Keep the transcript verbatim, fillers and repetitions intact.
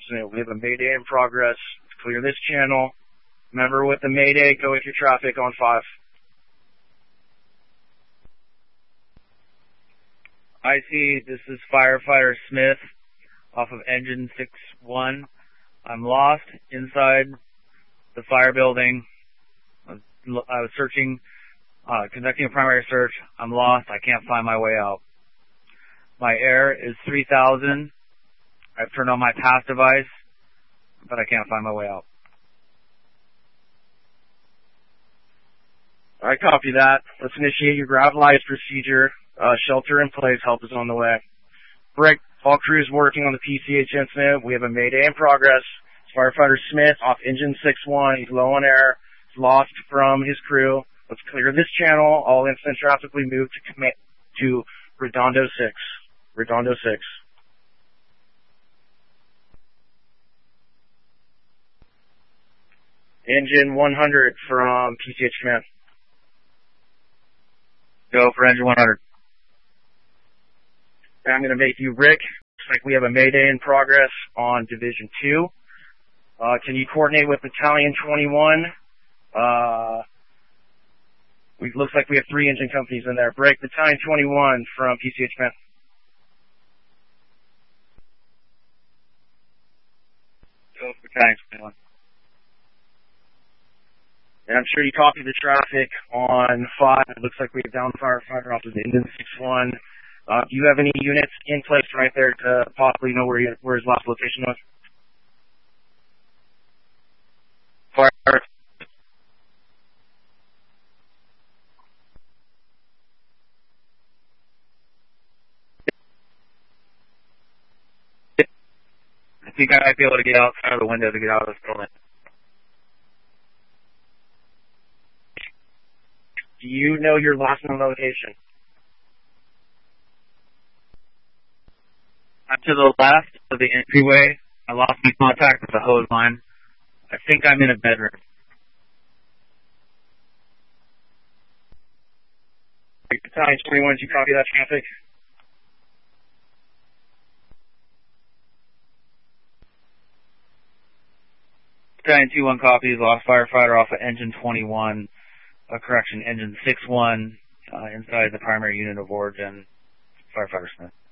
incident. We have a mayday in progress. Clear this channel. Remember, with the mayday, go with your traffic on five. I see, this is Firefighter Smith off of engine six one. I'm lost inside the fire building. I was searching, uh, conducting a primary search. I'm lost. I can't find my way out. My air is three thousand. I've turned on my pass device, but I can't find my way out. I copy that. Let's initiate your gravel-ice procedure. Uh, shelter in place. Help is on the way. Brick, all crews working on the P C H incident. We have a mayday in progress. It's Firefighter Smith off engine six one. He's low on air. He's lost from his crew. Let's clear this channel. All incident traffic we move to commit to Redondo six. Redondo six. Engine one hundred from P C H command. Go for engine one hundred. I'm going to make you Rick. Looks like we have a mayday in progress on Division two. Uh, can you coordinate with Battalion twenty-one? Uh, we, looks like we have three engine companies in there. Break Battalion twenty-one from P C H command. Go for Battalion twenty-one. And I'm sure you copied the traffic on five. It looks like we have down firefighter off of the engine six one. Uh, do you have any units in place right there to possibly know where, he, where his last location was? Fire. I think I might be able to get outside of the window to get out of this building. Do you know your last known location? I'm to the left of the entryway. I lost my contact with the hose line. I think I'm in a bedroom. Battalion twenty-one, did you copy that traffic? Battalion two one copies, lost firefighter off of engine twenty-one. Uh, correction, engine six one, uh, inside the primary unit of origin, Firefighter Smith.